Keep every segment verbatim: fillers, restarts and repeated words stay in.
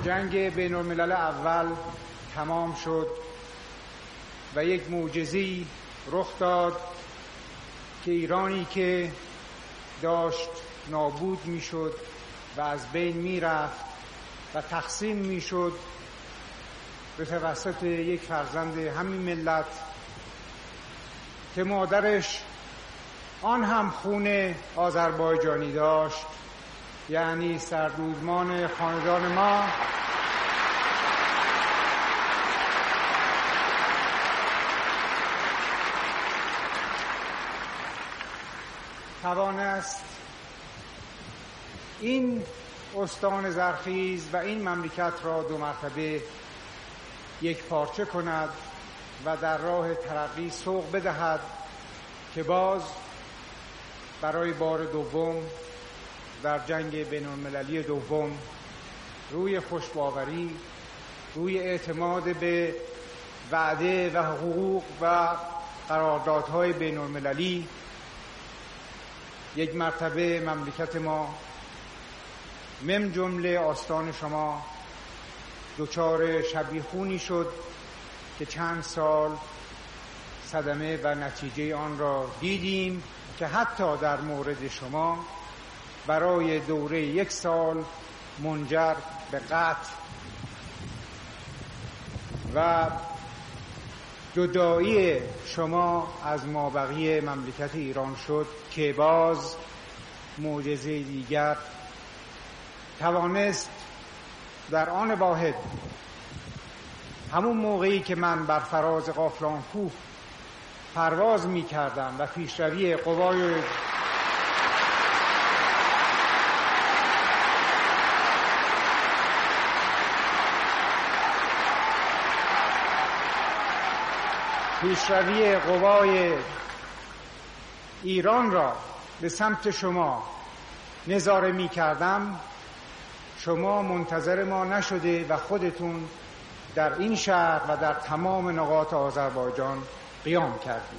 جنگ بین الملل اول تمام شد و یک معجزه‌ای رخ داد که ایرانی که داشت نابود میشد و از بین میرفت و تقسیم میشد به توسط یک فرزند همین ملت که مادرش آن هم خون آذربایجانی داشت، یعنی سردودمان خاندان ما توانست این استان زرخیز و این مملکت را دو مرتبه یک پارچه کند و در راه ترقی سوق بدهد که باز برای بار دوم در جنگ بین المللی دوم روی خوشباوری، روی اعتماد به وعده و حقوق و قراردادهای بین المللی یک مرتبه مملکت ما من جمله آستان شما دچار شبیخونی شد که چند سال صدمه و نتیجه آن را دیدیم که حتی در مورد شما برای دوره یک سال منجر به قتل و جدایی شما از مابقی مملکت ایران شد که باز معجزه دیگر توانست در آن واحد، همون موقعی که من بر فراز قافلان کوه پرواز می کردم و پیشروی قوای پیشروی قوای ایران را به سمت شما نظاره می کردم، شما منتظر ما نشده و خودتون در این شهر و در تمام نقاط آذربایجان قیام کردید.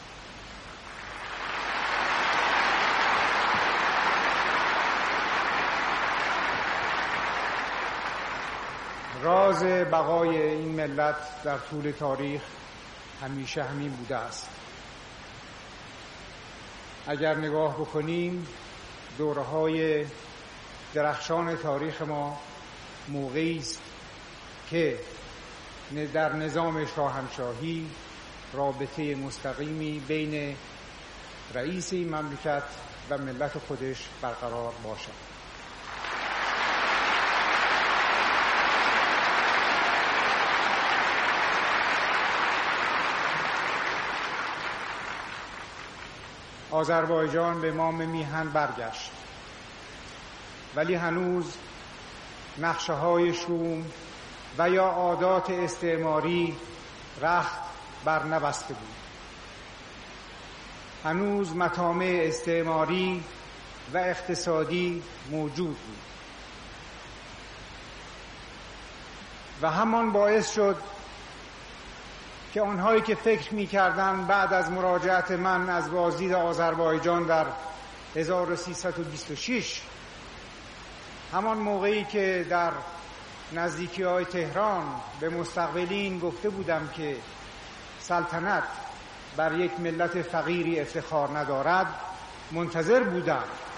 راز بقای این ملت در طول تاریخ همیشه همین بوده است. اگر نگاه بکنیم دوره‌های درخشان تاریخ ما موقعی است که در نظام شاهنشاهی رابطه مستقیمی بین رئیس این مملکت و ملت خودش برقرار باشد. آذربایجان به مام میهن برگشت، ولی هنوز نقشه‌های شوم و یا عادات استعماری رخت بر نبسته بود. هنوز مطامع استعماری و اقتصادی موجود بود و همان باعث شد که آنهایی که فکر می‌کردند بعد از مراجعت من از بازدید آذربایجان در هزار و سیصد و بیست و شش، همان موقعی که در نزدیکی‌های تهران به مستقبلین گفته بودم که سلطنت بر یک ملت فقیری افتخار ندارد، منتظر بودم